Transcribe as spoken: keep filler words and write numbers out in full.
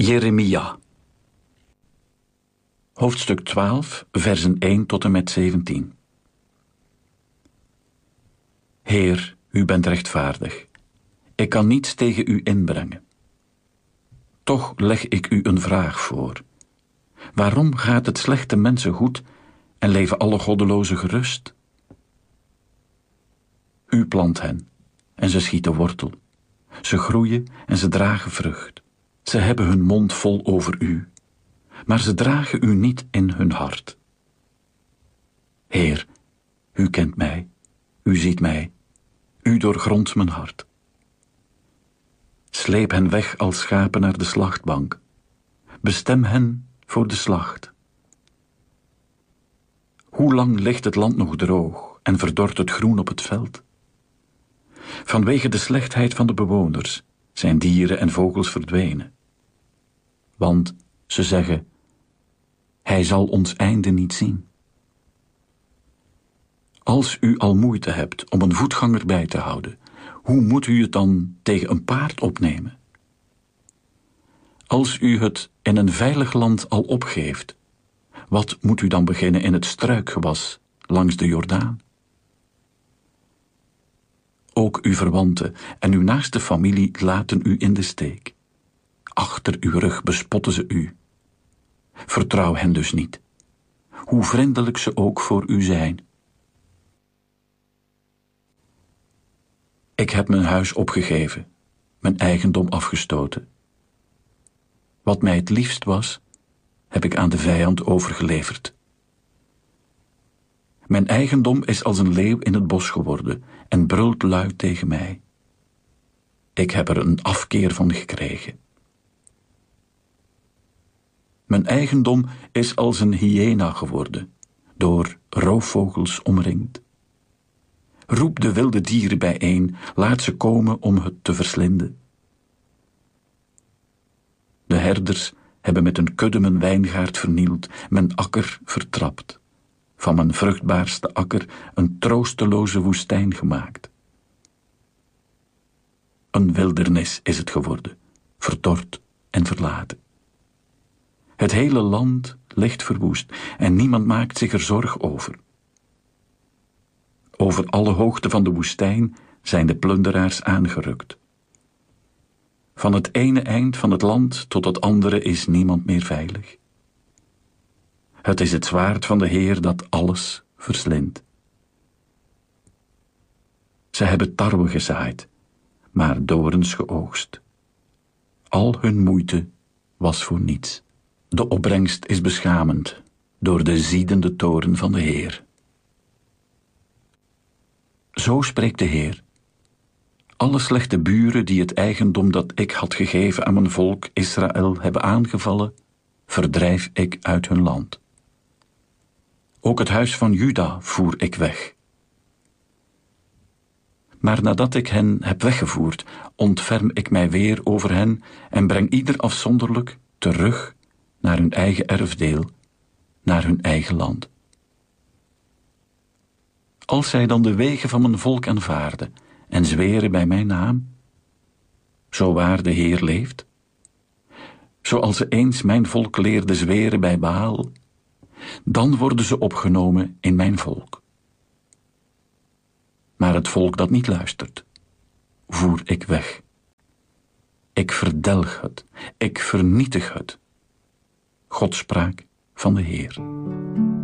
Jeremia. Hoofdstuk twaalf, versen één tot en met zeventien. Heer, u bent rechtvaardig. Ik kan niets tegen u inbrengen. Toch leg ik u een vraag voor. Waarom gaat het slechte mensen goed en leven alle goddelozen gerust? U plant hen en ze schieten wortel. Ze groeien en ze dragen vrucht. Ze hebben hun mond vol over u, maar ze dragen u niet in hun hart. Heer, u kent mij, u ziet mij, u doorgrondt mijn hart. Sleep hen weg als schapen naar de slachtbank. Bestem hen voor de slacht. Hoe lang ligt het land nog droog en verdort het groen op het veld? Vanwege de slechtheid van de bewoners zijn dieren en vogels verdwenen. Want ze zeggen, hij zal ons einde niet zien. Als u al moeite hebt om een voetganger bij te houden, hoe moet u het dan tegen een paard opnemen? Als u het in een veilig land al opgeeft, wat moet u dan beginnen in het struikgewas langs de Jordaan? Ook uw verwanten en uw naaste familie laten u in de steek. Achter uw rug bespotten ze u. Vertrouw hen dus niet, hoe vriendelijk ze ook voor u zijn. Ik heb mijn huis opgegeven, mijn eigendom afgestoten. Wat mij het liefst was, heb ik aan de vijand overgeleverd. Mijn eigendom is als een leeuw in het bos geworden en brult luid tegen mij. Ik heb er een afkeer van gekregen. Mijn eigendom is als een hyena geworden, door roofvogels omringd. Roep de wilde dieren bijeen, laat ze komen om het te verslinden. De herders hebben met een kudde mijn wijngaard vernield, mijn akker vertrapt. Van mijn vruchtbaarste akker een troosteloze woestijn gemaakt. Een wildernis is het geworden, verdord en verlaten. Het hele land ligt verwoest en niemand maakt zich er zorg over. Over alle hoogte van de woestijn zijn de plunderaars aangerukt. Van het ene eind van het land tot het andere is niemand meer veilig. Het is het zwaard van de Heer dat alles verslindt. Ze hebben tarwe gezaaid, maar dorens geoogst. Al hun moeite was voor niets. De opbrengst is beschamend door de ziedende toorn van de Heer. Zo spreekt de Heer. Alle slechte buren die het eigendom dat ik had gegeven aan mijn volk Israël hebben aangevallen, verdrijf ik uit hun land. Ook het huis van Juda voer ik weg. Maar nadat ik hen heb weggevoerd, ontferm ik mij weer over hen en breng ieder afzonderlijk terug naar hun eigen erfdeel, naar hun eigen land. Als zij dan de wegen van mijn volk aanvaarden en zweren bij mijn naam, zo waar de Heer leeft, zoals ze eens mijn volk leerde zweren bij Baal, dan worden ze opgenomen in mijn volk. Maar het volk dat niet luistert, voer ik weg. Ik verdelg het, ik vernietig het. Godspraak van de Heer.